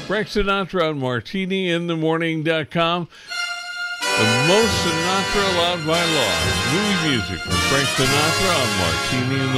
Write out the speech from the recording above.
Frank Sinatra on MartiniInTheMorning.com. The most Sinatra allowed by law. Movie music from Frank Sinatra on Martini in the